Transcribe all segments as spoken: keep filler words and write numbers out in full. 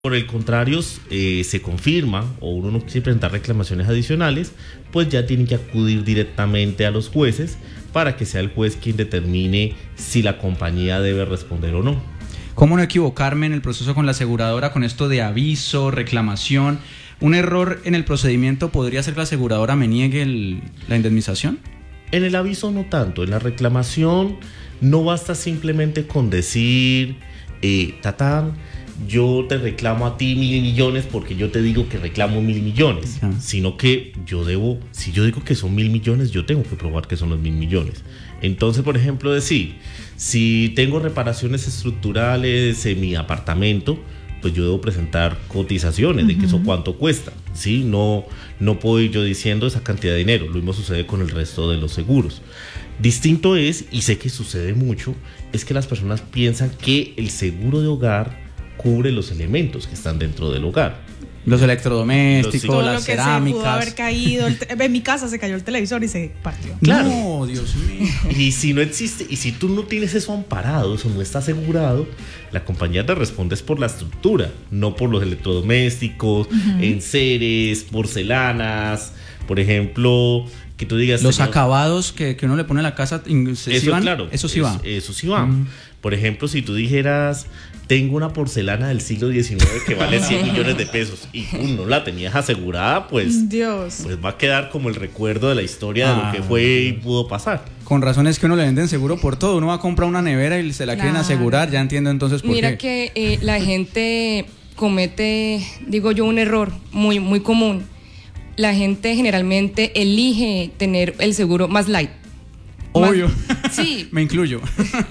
Por el contrario, eh, se confirma o uno no quiere presentar reclamaciones adicionales, pues ya tiene que acudir directamente a los jueces para que sea el juez quien determine si la compañía debe responder o no. ¿Cómo no equivocarme en el proceso con la aseguradora con esto de aviso, reclamación? ¿Un error en el procedimiento podría ser que la aseguradora me niegue el, la indemnización? En el aviso no tanto, en la reclamación no basta simplemente con decir, eh, tatán, yo te reclamo a ti mil millones porque yo te digo que reclamo mil millones, uh-huh. sino que yo debo, si yo digo que son mil millones, yo tengo que probar que son los mil millones. Entonces, por ejemplo, decir, si tengo reparaciones estructurales en mi apartamento, pues yo debo presentar cotizaciones uh-huh. de que eso cuánto cuesta, ¿sí? No, no puedo ir yo diciendo esa cantidad de dinero. Lo mismo sucede con el resto de los seguros. Distinto es, y sé que sucede mucho, es que las personas piensan que el seguro de hogar cubre los elementos que están dentro del hogar. Los electrodomésticos, todo las lo que cerámicas. Se pudo haber caído. El te- en mi casa se cayó el televisor y se partió. Claro. No, Dios mío. Y si no existe, y si tú no tienes eso amparado, eso no está asegurado, la compañía te responde es por la estructura, no por los electrodomésticos, uh-huh. enseres, porcelanas, por ejemplo, que tú digas... Los señor, acabados que, que uno le pone a la casa, ¿sí eso, van? Claro, eso sí es, va. Eso sí va. Uh-huh. Por ejemplo, si tú dijeras, tengo una porcelana del siglo diecinueve que vale cien millones de pesos y tú no la tenías asegurada, pues, Dios. pues va a quedar como el recuerdo de la historia de ah, lo que fue y pudo pasar. Con razón es que uno le venden seguro por todo. Uno va a comprar una nevera y se la claro. quieren asegurar. Ya entiendo entonces por Mira qué. Mira que eh, la gente comete, digo yo, un error muy, muy común. La gente generalmente elige tener el seguro más light. Obvio. Más, sí. Me incluyo.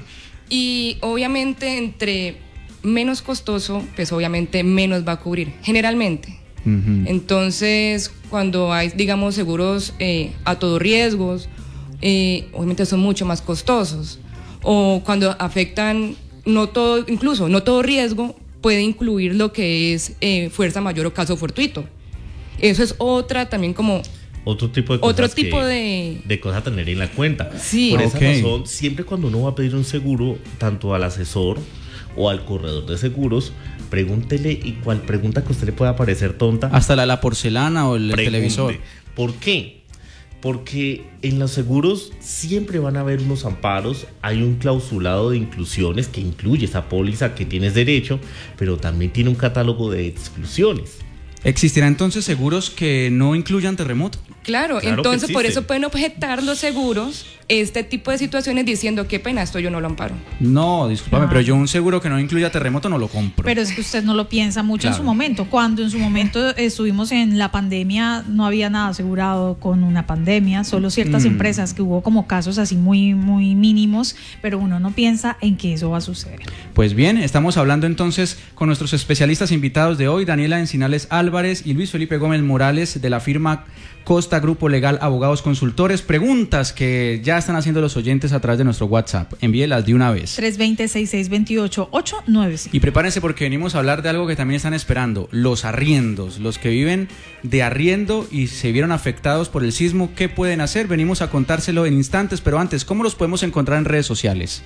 Y obviamente entre menos costoso, pues obviamente menos va a cubrir, generalmente. Uh-huh. Entonces, cuando hay, digamos, seguros eh, a todo riesgos, eh, obviamente son mucho más costosos. O cuando afectan, no todo, incluso no todo riesgo puede incluir lo que es eh, fuerza mayor o caso fortuito. Eso es otra también como... Otro tipo de cosas, Otro tipo que, de... de cosas a tener en la cuenta. Sí. Por esa okay. razón, siempre cuando uno va a pedir un seguro, tanto al asesor o al corredor de seguros, pregúntele y cual pregunta que a usted le pueda parecer tonta. Hasta la, la porcelana o el pregunte. televisor. ¿Por qué? Porque en los seguros siempre van a haber unos amparos, hay un clausulado de inclusiones que incluye esa póliza que tienes derecho, pero también tiene un catálogo de exclusiones. ¿Existirá entonces seguros que no incluyan terremoto? Claro, claro, entonces por eso pueden objetar los seguros este tipo de situaciones diciendo qué pena, esto yo no lo amparo. No, discúlpame, ah. pero yo un seguro que no incluya terremoto no lo compro. Pero es que usted no lo piensa mucho claro. en su momento. Cuando en su momento estuvimos en la pandemia, no había nada asegurado con una pandemia, solo ciertas mm. empresas que hubo como casos así muy, muy mínimos, pero uno no piensa en que eso va a suceder. Pues bien, estamos hablando entonces con nuestros especialistas invitados de hoy, Daniela Encinales Álvarez y Luis Felipe Gómez Morales de la firma Costa Grupo Legal Abogados Consultores. Preguntas que ya están haciendo los oyentes a través de nuestro WhatsApp. Envíelas de una vez. tres dos cero, seis seis dos ocho, ocho nueve cinco. Y prepárense porque venimos a hablar de algo que también están esperando. Los arriendos. Los que viven de arriendo y se vieron afectados por el sismo. ¿Qué pueden hacer? Venimos a contárselo en instantes, pero antes, ¿cómo los podemos encontrar en redes sociales?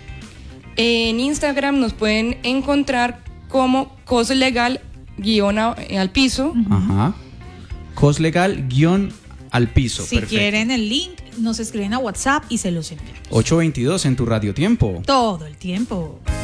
En Instagram nos pueden encontrar como Coslegal guión al piso. Ajá. Coslegal guión al piso. Si perfecto. Quieren el link, nos escriben a WhatsApp y se los enviamos. ocho veintidós en tu Radio Tiempo. Todo el tiempo.